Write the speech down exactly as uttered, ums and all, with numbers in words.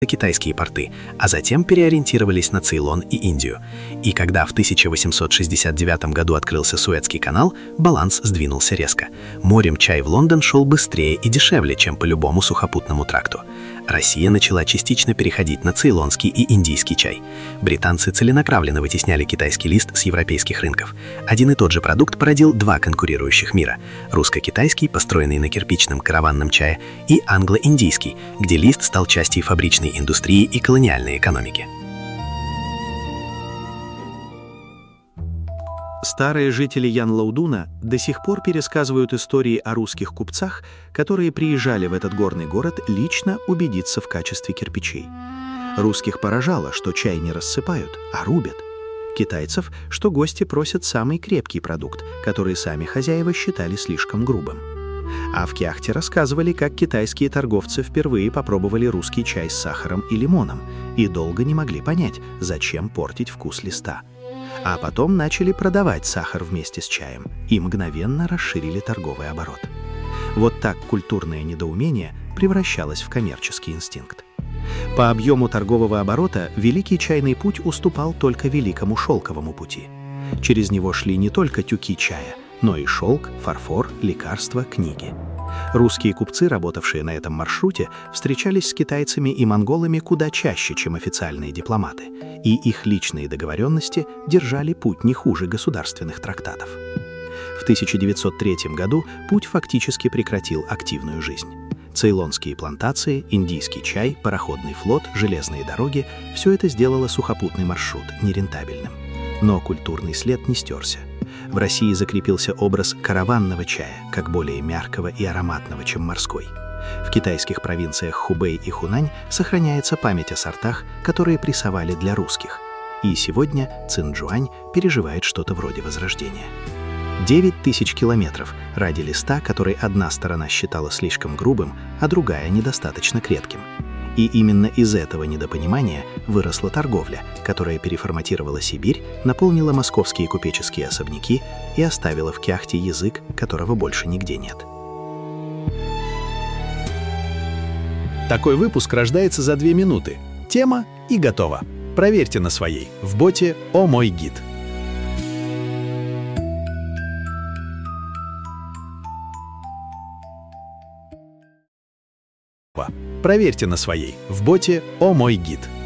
китайские порты, а затем переориентировались на Цейлон и Индию. И когда в тысяча восемьсот шестьдесят девятом году открылся Суэцкий канал, баланс сдвинулся резко. Морем чай в Лондон шел быстрее и дешевле, чем по любому сухопутному тракту. Россия начала частично переходить на цейлонский и индийский чай. Британцы целенаправленно вытесняли китайский лист с европейских рынков. Один и тот же продукт породил два конкурирующих мира: русско-китайский, построенный на кирпичном караванном чае, и англо-индийский, где лист стал частью фабричной индустрии и колониальной экономики. Старые жители Янлоудуна до сих пор пересказывают истории о русских купцах, которые приезжали в этот горный город лично убедиться в качестве кирпичей. Русских поражало, что чай не рассыпают, а рубят. Китайцев, что гости просят самый крепкий продукт, который сами хозяева считали слишком грубым. А в Кяхте рассказывали, как китайские торговцы впервые попробовали русский чай с сахаром и лимоном и долго не могли понять, зачем портить вкус листа. А потом начали продавать сахар вместе с чаем и мгновенно расширили торговый оборот. Вот так культурное недоумение превращалось в коммерческий инстинкт. По объему торгового оборота Великий чайный путь уступал только Великому шелковому пути. Через него шли не только тюки чая, но и шелк, фарфор, лекарства, книги. Русские купцы, работавшие на этом маршруте, встречались с китайцами и монголами куда чаще, чем официальные дипломаты, и их личные договоренности держали путь не хуже государственных трактатов. В тысяча девятьсот третьем году путь фактически прекратил активную жизнь. Цейлонские плантации, индийский чай, пароходный флот, железные дороги – все это сделало сухопутный маршрут нерентабельным. Но культурный след не стерся. В России закрепился образ караванного чая, как более мягкого и ароматного, чем морской. В китайских провинциях Хубэй и Хунань сохраняется память о сортах, которые прессовали для русских. И сегодня Цинчжуань переживает что-то вроде возрождения. Девять тысяч километров ради листа, который одна сторона считала слишком грубым, а другая недостаточно крепким. И именно из этого недопонимания выросла торговля, которая переформатировала Сибирь, наполнила московские купеческие особняки и оставила в Кяхте язык, которого больше нигде нет. Такой выпуск рождается за две минуты. Тема и готово. Проверьте на своей в боте «О мой гид». Проверьте на своей в боте «О мой гид».